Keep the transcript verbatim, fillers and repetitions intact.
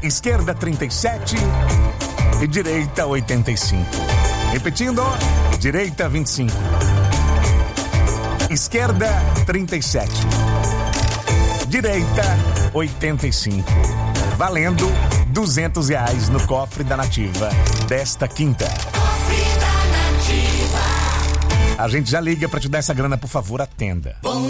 esquerda trinta e sete e direita oitenta e cinco. Repetindo, direita vinte e cinco, esquerda trinta e sete, direita oitenta e cinco. Valendo duzentos reais no cofre da Nativa desta quinta. Cofre da Nativa. A gente já liga pra te dar essa grana, por favor, atenda. Bom